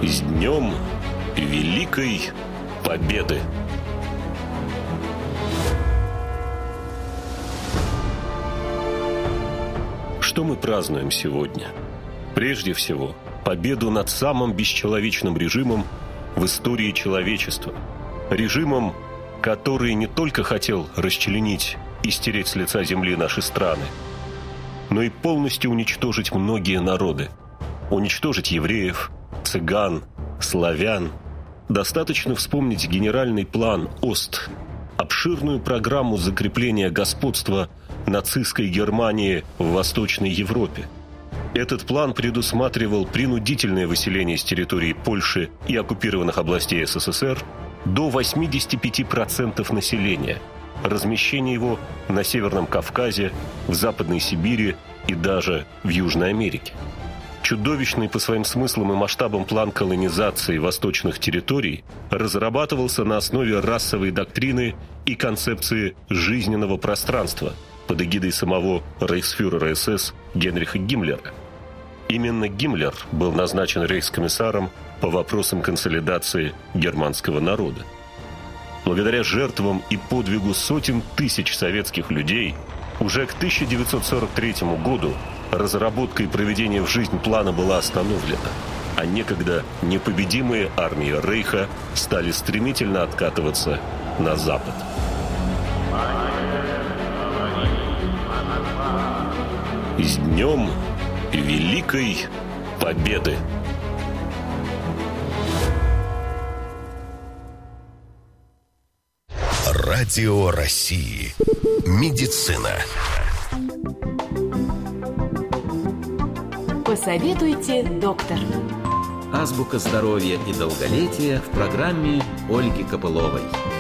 С Днем Великой Победы! Что мы празднуем сегодня? Прежде всего, победу над самым бесчеловечным режимом в истории человечества. Режимом, который не только хотел расчленить и стереть с лица земли наши страны, но и полностью уничтожить многие народы. Уничтожить евреев, цыган, славян. Достаточно вспомнить генеральный план ОСТ, обширную программу закрепления господства нацистской Германии в Восточной Европе. Этот план предусматривал принудительное выселение с территории Польши и оккупированных областей СССР до 85% населения, размещение его на Северном Кавказе, в Западной Сибири и даже в Южной Америке. Чудовищный по своим смыслам и масштабам план колонизации восточных территорий разрабатывался на основе расовой доктрины и концепции жизненного пространства под эгидой самого рейхсфюрера СС Генриха Гиммлера. Именно Гиммлер был назначен рейхскомиссаром по вопросам консолидации германского народа. Благодаря жертвам и подвигу сотен тысяч советских людей уже к 1943 году разработка и проведение в жизнь плана была остановлена, а некогда непобедимые армии Рейха стали стремительно откатываться на запад. С Днем Великой Победы! Радио России. Медицина. Посоветуйте, доктор. Азбука здоровья и долголетия в программе Ольги Копыловой.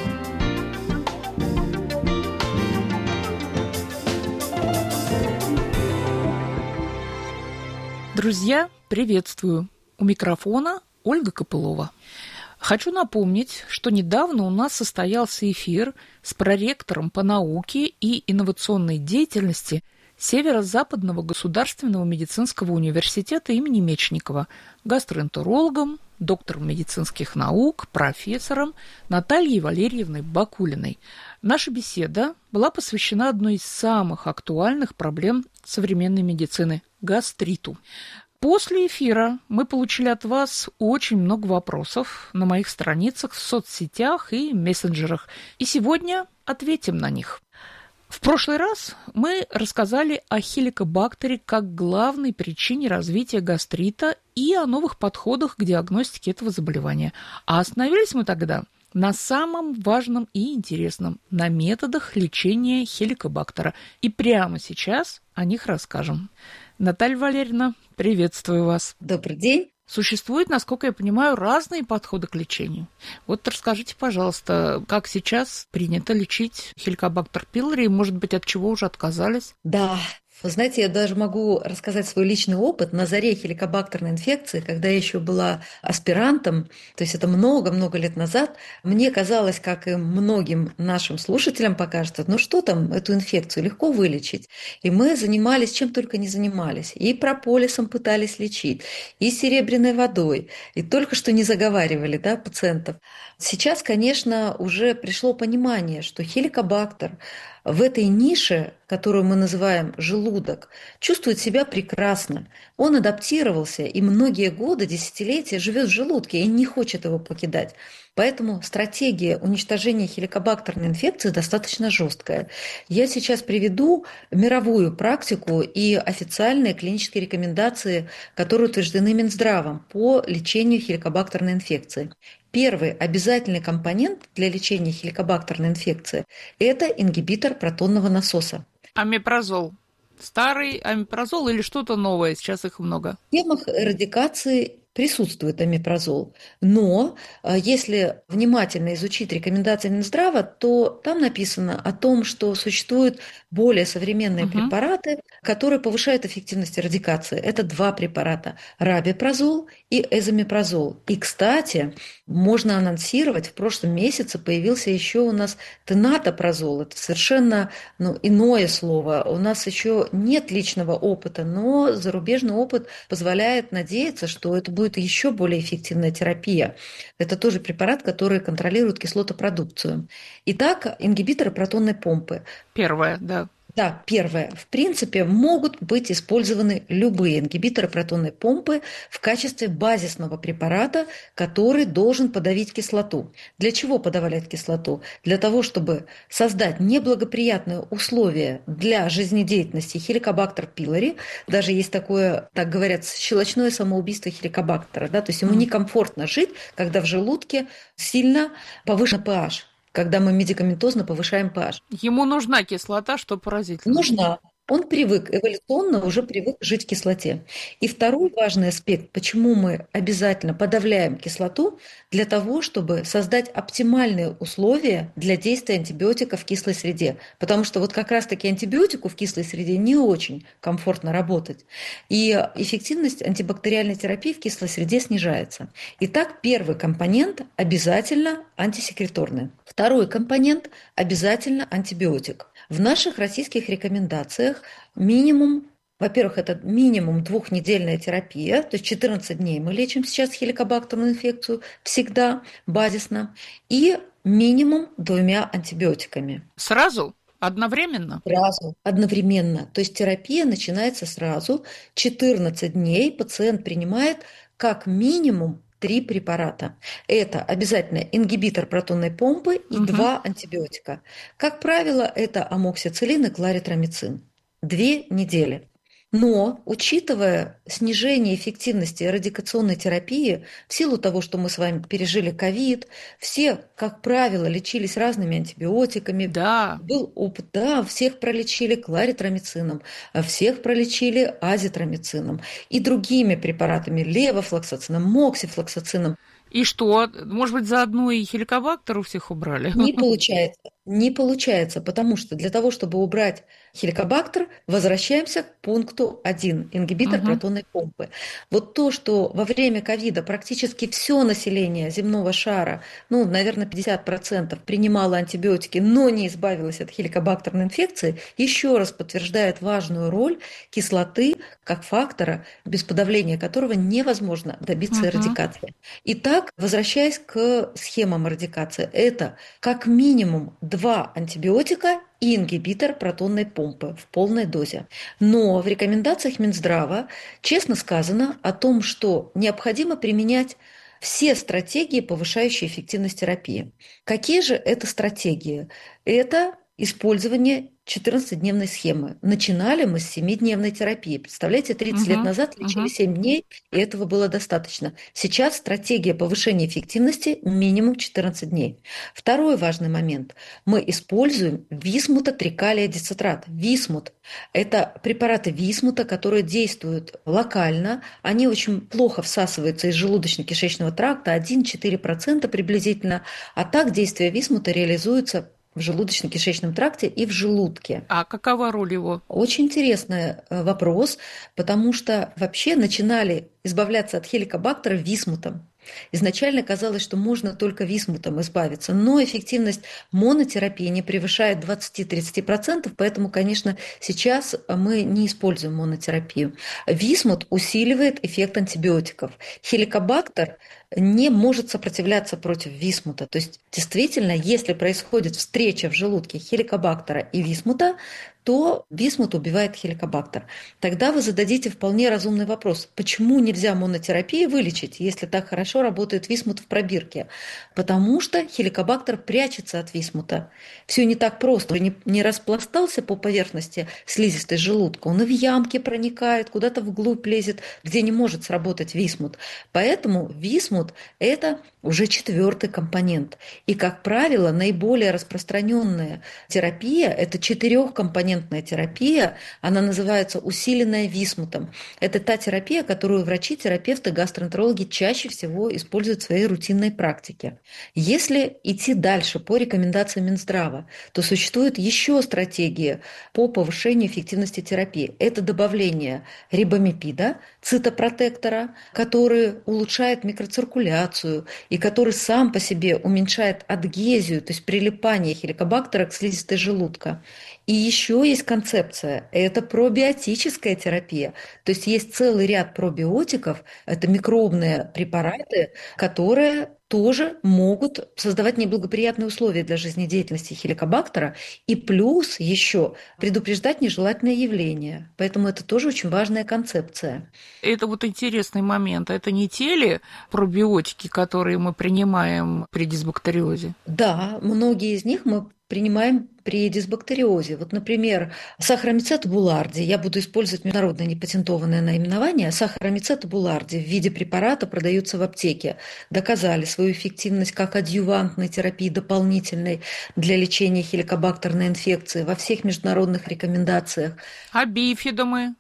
Друзья, приветствую! У микрофона Ольга Копылова. Хочу напомнить, что недавно у нас состоялся эфир с проректором по науке и инновационной деятельности Северо-Западного государственного медицинского университета имени Мечникова, гастроэнтерологом, доктором медицинских наук, профессором Натальей Валерьевной Бакулиной. Наша беседа была посвящена одной из самых актуальных проблем современной медицины – гастриту. После эфира мы получили от вас очень много вопросов на моих страницах в соцсетях и мессенджерах, и сегодня ответим на них. В прошлый раз мы рассказали о хеликобактере как главной причине развития гастрита и о новых подходах к диагностике этого заболевания. А остановились мы тогда на самом важном и интересном – на методах лечения хеликобактера. И прямо сейчас о них расскажем. Наталья Валерьевна, приветствую вас. Добрый день. Существуют, насколько я понимаю, разные подходы к лечению. Вот расскажите, пожалуйста, как сейчас принято лечить хеликобактер пилори, и, может быть, от чего уже отказались? Да, вы знаете, я даже могу рассказать свой личный опыт. На заре хеликобактерной инфекции, когда я еще была аспирантом, то есть это много-много лет назад, мне казалось, как и многим нашим слушателям покажется, ну что там, эту инфекцию легко вылечить. И мы занимались, чем только не занимались. И прополисом пытались лечить, и серебряной водой, и только что не заговаривали, да, пациентов. Сейчас, конечно, уже пришло понимание, что хеликобактер в этой нише, которую мы называем желудок, чувствует себя прекрасно. Он адаптировался и многие годы, десятилетия живет в желудке и не хочет его покидать. Поэтому стратегия уничтожения хеликобактерной инфекции достаточно жесткая. Я сейчас приведу мировую практику и официальные клинические рекомендации, которые утверждены Минздравом по лечению хеликобактерной инфекции. Первый обязательный компонент для лечения хеликобактерной инфекции – это ингибитор протонного насоса. Омепразол. Старый омепразол или что-то новое? Сейчас их много. В темах эрадикации присутствует омепразол. Но если внимательно изучить рекомендации Минздрава, то там написано о том, что существуют более современные препараты, которые повышают эффективность эрадикации. Это два препарата – рабепразол и эзомепразол. И, кстати, можно анонсировать, в прошлом месяце появился еще у нас тенатопразол. Это совершенно иное слово. У нас еще нет личного опыта, но зарубежный опыт позволяет надеяться, что это будет существует еще более эффективная терапия. Это тоже препарат, который контролирует кислотопродукцию. Итак, ингибиторы протонной помпы. Первое, да. Да, первое. В принципе, могут быть использованы любые ингибиторы протонной помпы в качестве базисного препарата, который должен подавить кислоту. Для чего подавлять кислоту? Для того, чтобы создать неблагоприятные условия для жизнедеятельности Helicobacter pylori. Даже есть такое, так говорят, щелочное самоубийство хеликобактера. Да? То есть ему некомфортно жить, когда в желудке сильно повышен pH. Когда мы медикаментозно повышаем pH. Ему нужна кислота, что поразительно. Нужна. Он привык, эволюционно уже привык жить в кислоте. И второй важный аспект, почему мы обязательно подавляем кислоту, для того, чтобы создать оптимальные условия для действия антибиотика в кислой среде. Потому что вот как раз-таки антибиотику в кислой среде не очень комфортно работать. И эффективность антибактериальной терапии в кислой среде снижается. Итак, первый компонент обязательно антисекреторный. Второй компонент обязательно антибиотик. В наших российских рекомендациях минимум, во-первых, это минимум 2-недельная терапия, то есть 14 дней мы лечим сейчас хеликобактерную инфекцию, всегда базисно, и минимум 2 антибиотиками. Сразу? Одновременно? Сразу, одновременно. То есть терапия начинается сразу, 14 дней пациент принимает как минимум 3 препарата. Это обязательно ингибитор протонной помпы и 2 антибиотика. Как правило, это амоксициллин и кларитромицин. 2 недели. Но, учитывая снижение эффективности эрадикационной терапии, в силу того, что мы с вами пережили ковид, все, как правило, лечились разными антибиотиками. Да. Был опыт, да, всех пролечили кларитромицином, всех пролечили азитромицином и другими препаратами, левофлоксацином, моксифлоксацином. И что? Может быть, заодно и хеликобактер у всех убрали? Не получается. Не получается, потому что для того, чтобы убрать хеликобактер, возвращаемся к пункту 1, ингибитор протонной помпы. Вот то, что во время ковида практически все население земного шара, наверное, 50% принимало антибиотики, но не избавилось от хеликобактерной инфекции, еще раз подтверждает важную роль кислоты как фактора, без подавления которого невозможно добиться эрадикации. Итак, возвращаясь к схемам эрадикации, это как минимум 2 антибиотика и ингибитор протонной помпы в полной дозе. Но в рекомендациях Минздрава честно сказано о том, что необходимо применять все стратегии, повышающие эффективность терапии. Какие же это стратегии? Это использование 14-дневной схемы. Начинали мы с 7-дневной терапии. Представляете, 30 лет назад лечили 7 дней, и этого было достаточно. Сейчас стратегия повышения эффективности минимум 14 дней. Второй важный момент. Мы используем висмута-трикалия-дицетрат. Висмут – это препараты висмута, которые действуют локально. Они очень плохо всасываются из желудочно-кишечного тракта, 1-4% приблизительно. А так действие висмута реализуется в желудочно-кишечном тракте и в желудке. А какова роль его? Очень интересный вопрос, потому что вообще начинали избавляться от хеликобактера висмутом. Изначально казалось, что можно только висмутом избавиться, но эффективность монотерапии не превышает 20-30%, поэтому, конечно, сейчас мы не используем монотерапию. Висмут усиливает эффект антибиотиков. Хеликобактер не может сопротивляться против висмута. То есть, действительно, если происходит встреча в желудке хеликобактера и висмута, то висмут убивает хеликобактер. Тогда вы зададите вполне разумный вопрос, почему нельзя монотерапией вылечить, если так хорошо работает висмут в пробирке? Потому что хеликобактер прячется от висмута. Все не так просто. Он не распластался по поверхности слизистой желудка, он и в ямки проникает, куда-то вглубь лезет, где не может сработать висмут. Поэтому висмут – это уже 4-й компонент. И, как правило, наиболее распространенная терапия – это 4-компонентная терапия, она называется усиленная висмутом. Это та терапия, которую врачи, терапевты, гастроэнтерологи чаще всего используют в своей рутинной практике. Если идти дальше по рекомендациям Минздрава, то существуют еще стратегии по повышению эффективности терапии. Это добавление рибамипида, цитопротектора, который улучшает микроциркуляцию циркуляцию и который сам по себе уменьшает адгезию, то есть прилипание хеликобактера к слизистой желудка. И еще есть концепция – это пробиотическая терапия. То есть есть целый ряд пробиотиков, это микробные препараты, которые тоже могут создавать неблагоприятные условия для жизнедеятельности хеликобактера и плюс еще предупреждать нежелательные явления. Поэтому это тоже очень важная концепция. Это вот интересный момент. Это не те ли пробиотики, которые мы принимаем при дисбактериозе? Да, многие из них мы принимаем при дисбактериозе. Вот, например, сахаромицет буларди, я буду использовать международное непатентованное наименование, сахаромицет буларди в виде препарата продается в аптеке. Доказали свою эффективность как адъювантной терапии дополнительной для лечения хеликобактерной инфекции во всех международных рекомендациях. А бифидомы?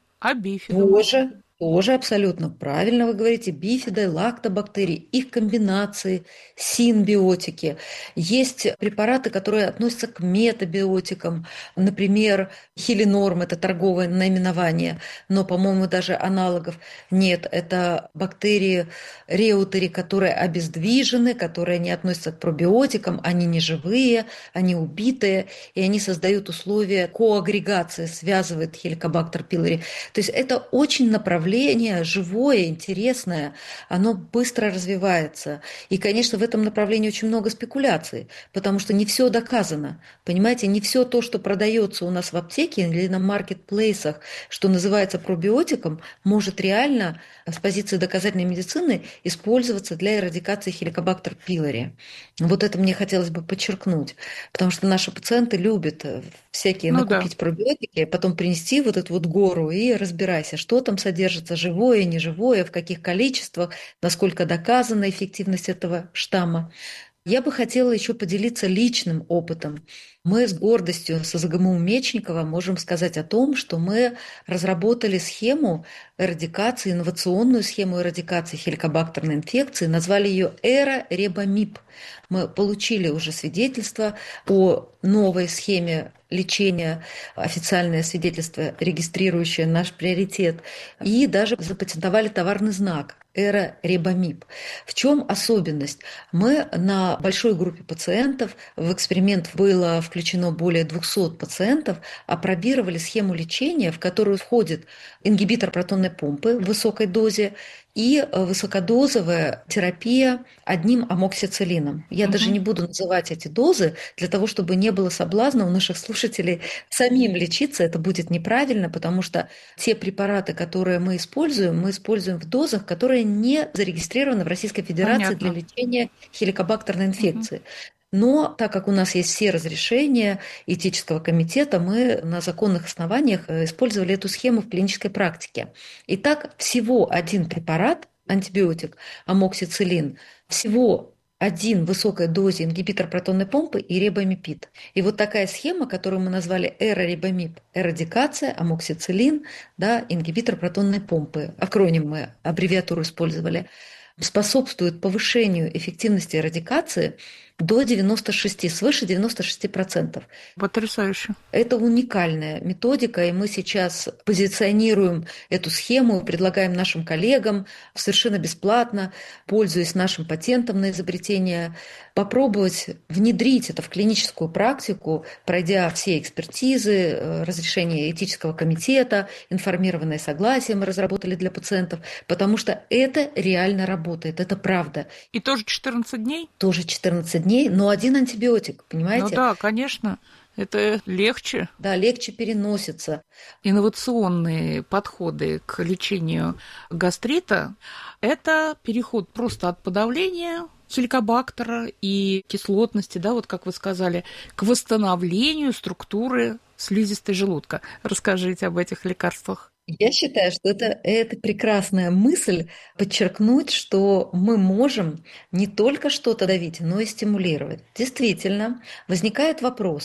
Тоже абсолютно правильно вы говорите. Бифиды, лактобактерии, их комбинации, синбиотики. Есть препараты, которые относятся к метабиотикам. Например, хелинорм – это торговое наименование, но, по-моему, даже аналогов нет. Это бактерии реутери, которые обездвижены, которые не относятся к пробиотикам, они не живые, они убитые, и они создают условия коагрегации, связывает хеликобактер пилори. То есть это очень направление живое, интересное, оно быстро развивается. И, конечно, в этом направлении очень много спекуляций, потому что не все доказано. Понимаете, не все то, что продается у нас в аптеке или на маркетплейсах, что называется пробиотиком, может реально с позиции доказательной медицины использоваться для эрадикации хеликобактер пилори. Вот это мне хотелось бы подчеркнуть, потому что наши пациенты любят всякие накупить пробиотики, потом принести вот эту вот гору и разбирайся, что там содержится, живое, неживое, в каких количествах, насколько доказана эффективность этого штамма. Я бы хотела еще поделиться личным опытом. Мы с гордостью с СГМУ Мечникова можем сказать о том, что мы разработали схему эрадикации, инновационную схему эрадикации хеликобактерной инфекции, назвали ее «Эра-Ребамип». Мы получили уже свидетельство о новой схеме лечения, официальное свидетельство, регистрирующее наш приоритет, и даже запатентовали товарный знак «Эра-Ребамип». В чем особенность? Мы на большой группе пациентов, в эксперимент было включено более 200 пациентов, опробировали схему лечения, в которую входит ингибитор протонной помпы в высокой дозе и высокодозовая терапия одним амоксициллином. Я даже не буду называть эти дозы, для того, чтобы не было соблазна у наших слушателей самим лечиться. Это будет неправильно, потому что те препараты, которые мы используем в дозах, которые не зарегистрированы в Российской Федерации для лечения хеликобактерной инфекции. Но так как у нас есть все разрешения этического комитета, мы на законных основаниях использовали эту схему в клинической практике. Итак, всего один препарат, антибиотик, амоксициллин, всего один в высокой дозе ингибитор протонной помпы и ребамипид. И вот такая схема, которую мы назвали эра-ребамип, эрадикация, амоксициллин, да, ингибитор протонной помпы, акроним мы, аббревиатуру использовали, способствует повышению эффективности эрадикации до 96, свыше 96%. Потрясающе. Это уникальная методика, и мы сейчас позиционируем эту схему, предлагаем нашим коллегам совершенно бесплатно, пользуясь нашим патентом на изобретение, попробовать внедрить это в клиническую практику, пройдя все экспертизы, разрешение этического комитета, информированное согласие мы разработали для пациентов, потому что это реально работает, это правда. И тоже 14 дней? Тоже 14 дней, но один антибиотик, понимаете? Ну да, конечно. Это легче. Да, легче переносится. Инновационные подходы к лечению гастрита – это переход просто от подавления хеликобактера и кислотности, да, вот как вы сказали, к восстановлению структуры слизистой желудка. Расскажите об этих лекарствах. Я считаю, что это прекрасная мысль подчеркнуть, что мы можем не только что-то давить, но и стимулировать. Действительно, возникает вопрос,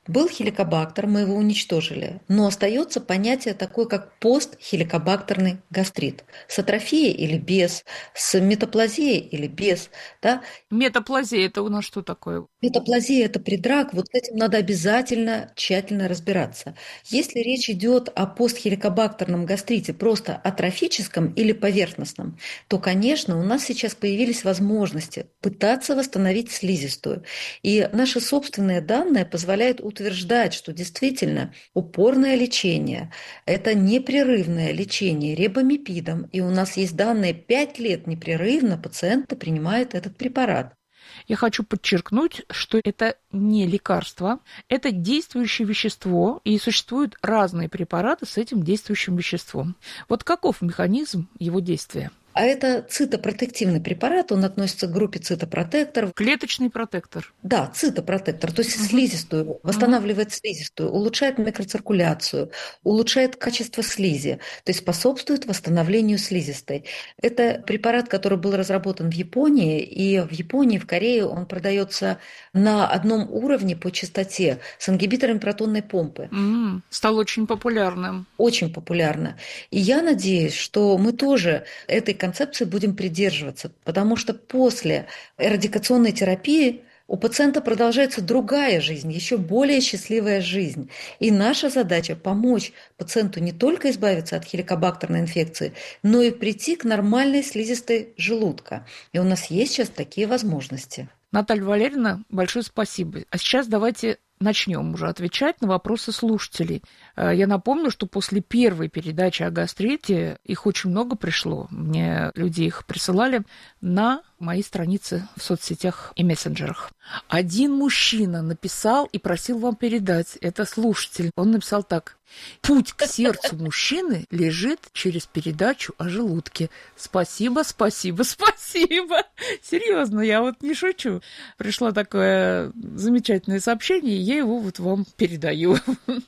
Был хеликобактер, мы его уничтожили, но остается понятие такое, как постхеликобактерный гастрит. С атрофией или без, с метаплазией или без. Да? Метаплазия – это у нас что такое? Метаплазия – это предрак, вот с этим надо обязательно тщательно разбираться. Если речь идет о постхеликобактерном гастрите, просто атрофическом или поверхностном, то, конечно, у нас сейчас появились возможности пытаться восстановить слизистую. И наши собственные данные позволяют утверждать, что действительно упорное лечение – это непрерывное лечение рибамипидом, и у нас есть данные 5 лет непрерывно пациенты принимают этот препарат. Я хочу подчеркнуть, что это не лекарство, это действующее вещество, и существуют разные препараты с этим действующим веществом. Вот каков механизм его действия? А это цитопротективный препарат, он относится к группе цитопротекторов. Клеточный протектор. Да, цитопротектор, то есть слизистую, восстанавливает слизистую, улучшает микроциркуляцию, улучшает качество слизи, то есть способствует восстановлению слизистой. Это препарат, который был разработан в Японии, и в Японии, в Корее он продается на одном уровне по частоте с ингибитором протонной помпы. Стал очень популярным. Очень популярно. И я надеюсь, что мы тоже этой концепции будем придерживаться, потому что после эрадикационной терапии у пациента продолжается другая жизнь, еще более счастливая жизнь. И наша задача помочь пациенту не только избавиться от хеликобактерной инфекции, но и прийти к нормальной слизистой желудка. И у нас есть сейчас такие возможности. Наталья Валерьевна, большое спасибо. А сейчас давайте начнем уже отвечать на вопросы слушателей. Я напомню, что после первой передачи о гастрите их очень много пришло. Мне люди их присылали на мои страницы в соцсетях и мессенджерах. Один мужчина написал и просил вам передать. Это слушатель. Он написал так. Путь к сердцу мужчины лежит через передачу о желудке. Спасибо, спасибо, спасибо. Серьезно, я вот не шучу. Пришло такое замечательное сообщение, и я его вот вам передаю.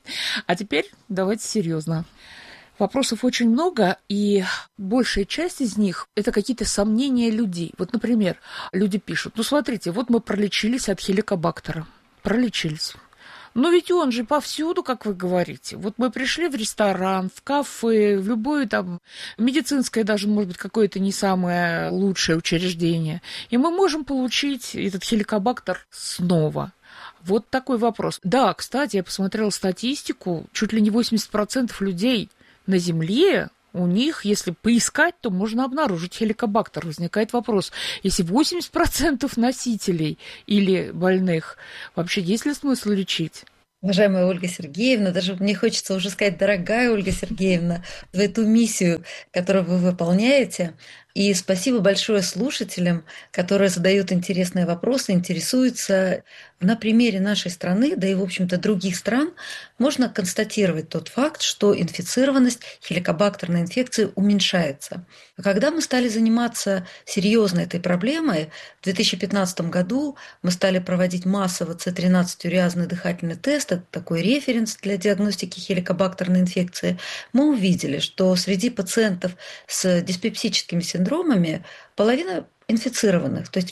А теперь давайте серьезно. Вопросов очень много, и большая часть из них – это какие-то сомнения людей. Вот, например, люди пишут, ну, смотрите, вот мы пролечились от хеликобактера. Пролечились. Но ведь он же повсюду, как вы говорите. Вот мы пришли в ресторан, в кафе, в любое там медицинское даже, может быть, какое-то не самое лучшее учреждение. И мы можем получить этот хеликобактер снова. Вот такой вопрос. Да, кстати, я посмотрела статистику, чуть ли не 80% людей на Земле, у них, если поискать, то можно обнаружить хеликобактер. Возникает вопрос, если 80% носителей или больных, вообще есть ли смысл лечить? Уважаемая Ольга Сергеевна, даже мне хочется уже сказать, дорогая Ольга Сергеевна, за эту миссию, которую вы выполняете. И спасибо большое слушателям, которые задают интересные вопросы, интересуются. На примере нашей страны, да и, в общем-то, других стран, можно констатировать тот факт, что инфицированность хеликобактерной инфекцией уменьшается. Когда мы стали заниматься серьезно этой проблемой, в 2015 году мы стали проводить массово С13-уреазный дыхательный тест, это такой референс для диагностики хеликобактерной инфекции, мы увидели, что среди пациентов с диспепсическими синдромами половина инфицированных, то есть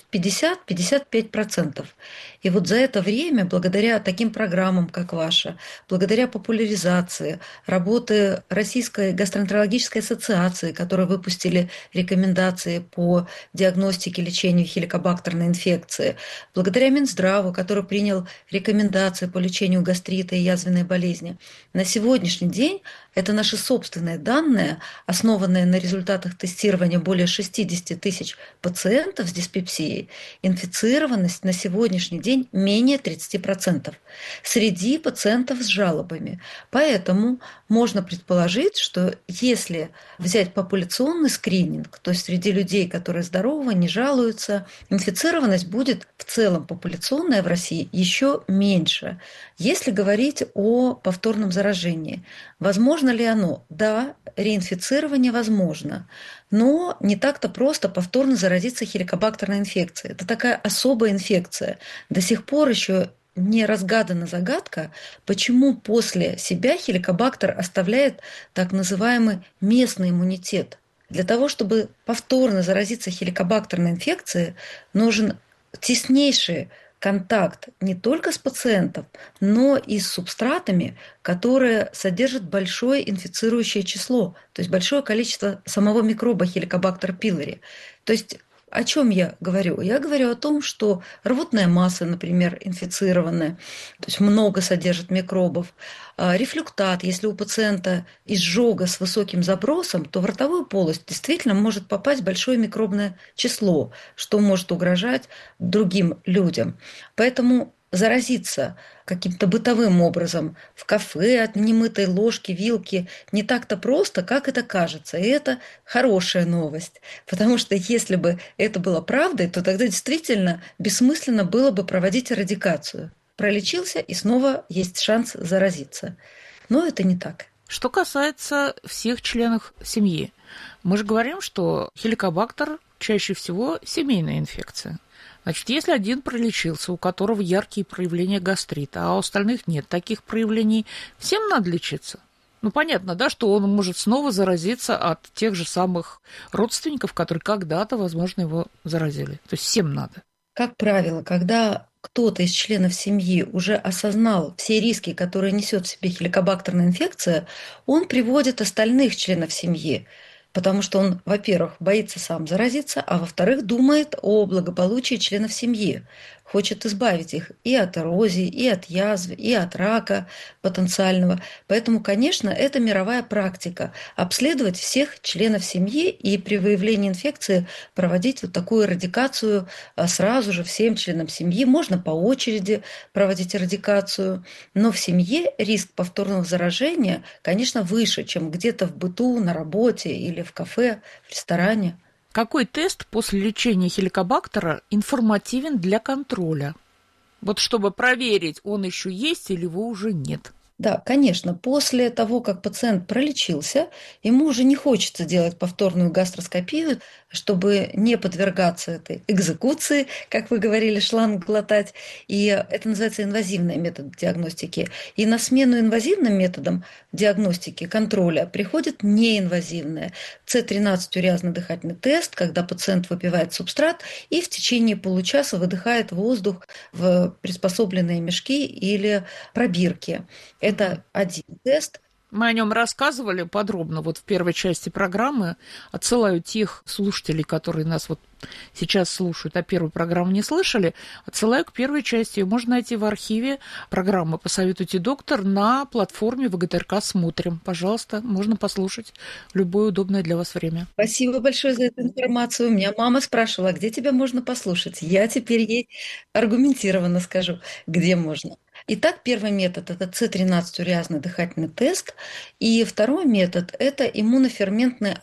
50-55%. И вот за это время, благодаря таким программам, как ваша, благодаря популяризации, работы Российской гастроэнтерологической ассоциации, которые выпустили рекомендации по диагностике и лечению хеликобактерной инфекции, благодаря Минздраву, который принял рекомендации по лечению гастрита и язвенной болезни, на сегодняшний день это наши собственные данные, основанные на результатах тестирования более 60 тысяч пациентов с диспепсией, инфицированность на сегодняшний день менее 30% среди пациентов с жалобами. Поэтому можно предположить, что если взять популяционный скрининг, то есть среди людей, которые здоровы, не жалуются, инфицированность будет в целом популяционная в России еще меньше. Если говорить о повторном заражении, возможно ли оно? Да, реинфицирование возможно, но не так-то просто повторно заразиться хеликобактерной инфекцией. Это такая особая инфекция. До сих пор еще не разгадана загадка, почему после себя хеликобактер оставляет так называемый местный иммунитет. Для того, чтобы повторно заразиться хеликобактерной инфекцией, нужен теснейший контакт не только с пациентом, но и с субстратами, которые содержат большое инфицирующее число, то есть большое количество самого микроба Helicobacter pylori. То есть о чем я говорю? Я говорю о том, что рвотная масса, например, инфицированная, то есть много содержит микробов. Рефлюктат, если у пациента изжога с высоким забросом, то в ротовую полость действительно может попасть большое микробное число, что может угрожать другим людям. Поэтому заразиться каким-то бытовым образом в кафе от немытой ложки, вилки не так-то просто, как это кажется. И это хорошая новость. Потому что если бы это было правдой, то тогда действительно бессмысленно было бы проводить эрадикацию. Пролечился, и снова есть шанс заразиться. Но это не так. Что касается всех членов семьи, мы же говорим, что хеликобактер чаще всего семейная инфекция. Значит, если один пролечился, у которого яркие проявления гастрита, а у остальных нет таких проявлений, всем надо лечиться. Ну, понятно, да, что он может снова заразиться от тех же самых родственников, которые когда-то, возможно, его заразили. То есть всем надо. Как правило, когда кто-то из членов семьи уже осознал все риски, которые несет в себе хеликобактерная инфекция, он приводит остальных членов семьи, потому что он, во-первых, боится сам заразиться, а во-вторых, думает о благополучии членов семьи, хочет избавить их и от эрозии, и от язв, и от рака потенциального. Поэтому, конечно, это мировая практика – обследовать всех членов семьи и при выявлении инфекции проводить вот такую эрадикацию сразу же всем членам семьи. Можно по очереди проводить эрадикацию, но в семье риск повторного заражения, конечно, выше, чем где-то в быту, на работе или в кафе, в ресторане. Какой тест после лечения хеликобактера информативен для контроля? Вот чтобы проверить, он еще есть или его уже нет. Да, конечно, после того, как пациент пролечился, ему уже не хочется делать повторную гастроскопию, чтобы не подвергаться этой экзекуции, как вы говорили, шланг глотать. И это называется инвазивный метод диагностики. И на смену инвазивным методам диагностики, контроля приходит неинвазивная С13-уреазный дыхательный тест, когда пациент выпивает субстрат и в течение получаса выдыхает воздух в приспособленные мешки или пробирки. Это один тест. Мы о нем рассказывали подробно вот в первой части программы. Отсылаю тех слушателей, которые нас вот сейчас слушают, а первую программу не слышали, отсылаю к первой части. Ее можно найти в архиве программы «Посоветуйте, доктор» на платформе ВГТРК «Смотрим». Пожалуйста, можно послушать в любое удобное для вас время. Спасибо большое за эту информацию. У меня мама спрашивала, где тебя можно послушать. Я теперь ей аргументированно скажу, где можно. Итак, первый метод – это С13-уреазный дыхательный тест. И второй метод – это иммуноферментный